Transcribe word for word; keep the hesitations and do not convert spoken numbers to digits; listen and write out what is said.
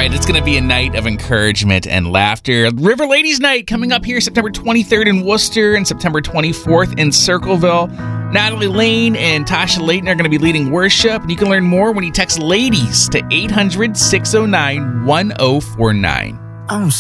right, it's going to be a night of encouragement and laughter. River Ladies Night coming up here September twenty-third in Worcester and September twenty-fourth in Circleville. Natalie Lane and Tasha Layton are going to be leading worship. And you can learn more when you text LADIES to eight hundred, six oh nine, one oh four nine. I'm